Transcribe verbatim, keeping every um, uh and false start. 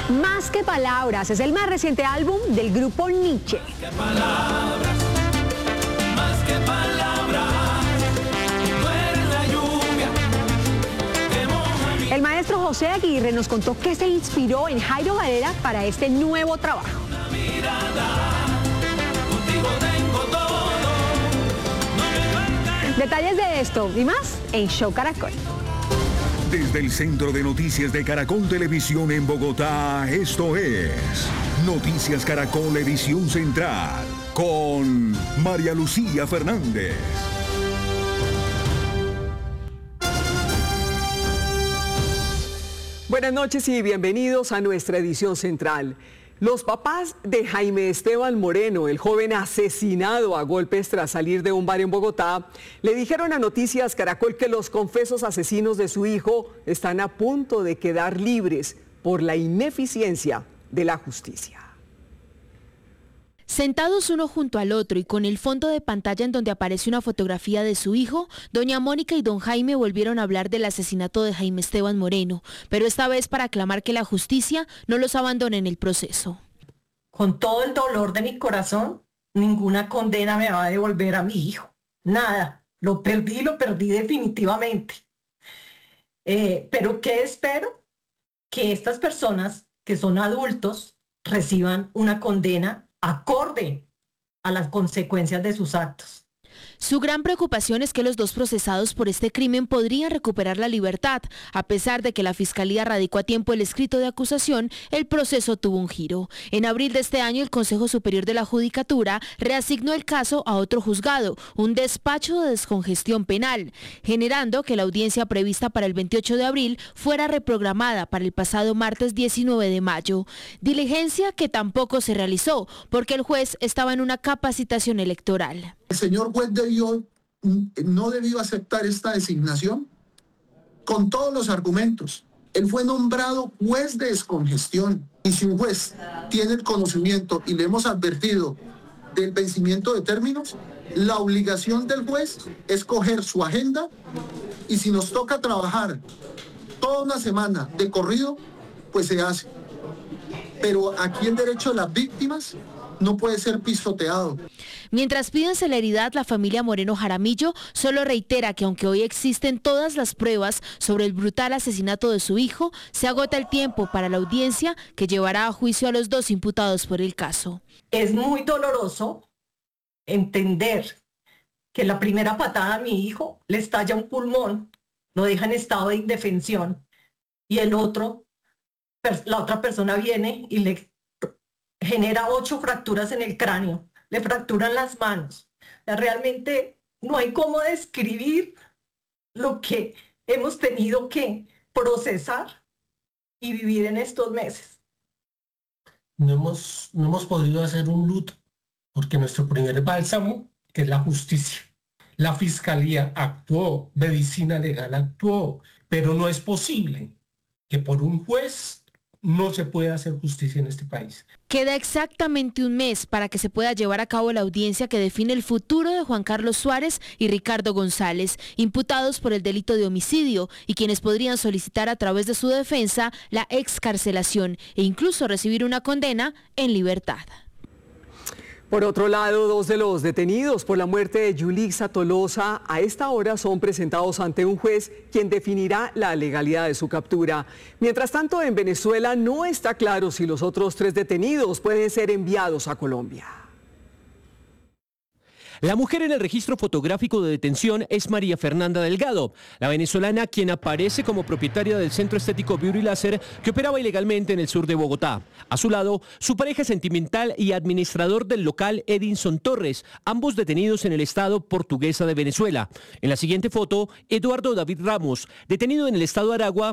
Más que palabras es el más reciente álbum del grupo Nietzsche. Más que palabras, más que palabras, tú eres la lluvia que moja mi... El maestro José Aguirre nos contó qué se inspiró en Jairo Varela para este nuevo trabajo. Una mirada, contigo tengo todo, no me falta... Detalles de esto y más en Show Caracol. Desde el Centro de Noticias de Caracol Televisión en Bogotá, esto es Noticias Caracol Edición Central, con María Lucía Fernández. Buenas noches y bienvenidos a nuestra edición central. Los papás de Jaime Esteban Moreno, el joven asesinado a golpes tras salir de un bar en Bogotá, le dijeron a Noticias Caracol que los confesos asesinos de su hijo están a punto de quedar libres por la ineficiencia de la justicia. Sentados uno junto al otro y con el fondo de pantalla en donde aparece una fotografía de su hijo, doña Mónica y don Jaime volvieron a hablar del asesinato de Jaime Esteban Moreno, pero esta vez para aclamar que la justicia no los abandone en el proceso. Con todo el dolor de mi corazón, ninguna condena me va a devolver a mi hijo. Nada, lo perdí, lo perdí definitivamente. Eh, pero ¿qué espero? Que estas personas que son adultos reciban una condena acorde a las consecuencias de sus actos. Su gran preocupación es que los dos procesados por este crimen podrían recuperar la libertad. A pesar de que la Fiscalía radicó a tiempo el escrito de acusación, el proceso tuvo un giro. En abril de este año, el Consejo Superior de la Judicatura reasignó el caso a otro juzgado, un despacho de descongestión penal, generando que la audiencia prevista para el veintiocho de abril fuera reprogramada para el pasado martes diecinueve de mayo. Diligencia que tampoco se realizó, porque el juez estaba en una capacitación electoral. El señor juez debió, no debió aceptar esta designación con todos los argumentos. Él fue nombrado juez de descongestión y si un juez tiene el conocimiento y le hemos advertido del vencimiento de términos, la obligación del juez es coger su agenda y si nos toca trabajar toda una semana de corrido, pues se hace. Pero aquí el derecho de las víctimas no puede ser pisoteado. Mientras piden celeridad, la familia Moreno Jaramillo solo reitera que aunque hoy existen todas las pruebas sobre el brutal asesinato de su hijo, se agota el tiempo para la audiencia que llevará a juicio a los dos imputados por el caso. Es muy doloroso entender que la primera patada a mi hijo le estalla un pulmón, lo deja en estado de indefensión y el otro, la otra persona viene y le genera ocho fracturas en el cráneo, le fracturan las manos. Realmente no hay cómo describir lo que hemos tenido que procesar y vivir en estos meses. No hemos, no hemos podido hacer un luto porque nuestro primer bálsamo es la justicia. La fiscalía actuó, medicina legal actuó, pero no es posible que por un juez no se puede hacer justicia en este país. Queda exactamente un mes para que se pueda llevar a cabo la audiencia que define el futuro de Juan Carlos Suárez y Ricardo González, imputados por el delito de homicidio y quienes podrían solicitar a través de su defensa la excarcelación e incluso recibir una condena en libertad. Por otro lado, dos de los detenidos por la muerte de Yulixa Tolosa a esta hora son presentados ante un juez quien definirá la legalidad de su captura. Mientras tanto, en Venezuela no está claro si los otros tres detenidos pueden ser enviados a Colombia. La mujer en el registro fotográfico de detención es María Fernanda Delgado, la venezolana quien aparece como propietaria del centro estético Beauty Láser que operaba ilegalmente en el sur de Bogotá. A su lado, su pareja sentimental y administrador del local Edinson Torres, ambos detenidos en el estado portuguesa de Venezuela. En la siguiente foto, Eduardo David Ramos, detenido en el estado de Aragua